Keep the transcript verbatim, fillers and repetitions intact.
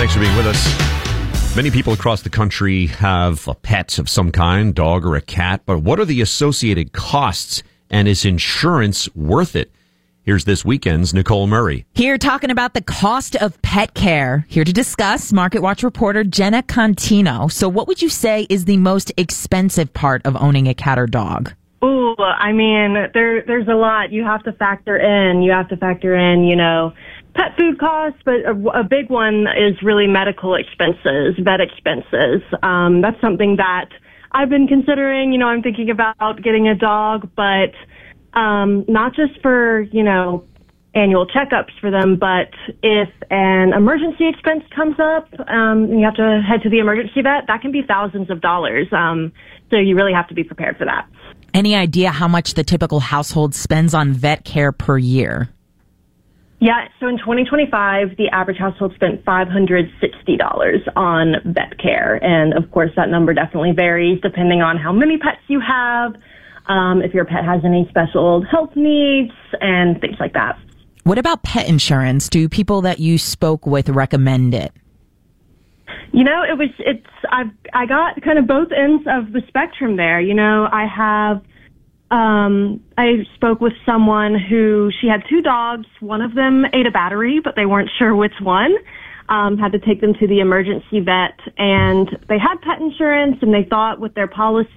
Thanks for being with us. Many people across the country have a pet of some kind, dog or a cat, but what are the associated costs, and is insurance worth it? Here's this weekend's Nicole Murray. Here talking about the cost of pet care. Here to discuss, Market Watch reporter Jenna Contino. So what would you say is the most expensive part of owning a cat or dog? Ooh, I mean, there, there's a lot you have to factor in. You have to factor in, you know, pet food costs, but a, a big one is really medical expenses, vet expenses. Um, that's something that I've been considering. You know, I'm thinking about getting a dog, but um, not just for, you know, annual checkups for them, but if an emergency expense comes up, um, and you have to head to the emergency vet, that can be thousands of dollars. Um, so you really have to be prepared for that. Any idea how much the typical household spends on vet care per year? Yeah, so in twenty twenty-five, the average household spent five hundred sixty dollars on vet care. And of course, that number definitely varies depending on how many pets you have, um, if your pet has any special health needs, and things like that. What about pet insurance? Do people that you spoke with recommend it? You know, it was, it's, I've, I got kind of both ends of the spectrum there. You know, I have, um, I spoke with someone who, she had two dogs. One of them ate a battery, but they weren't sure which one. Um, had to take them to the emergency vet, and they had pet insurance, and they thought with their policy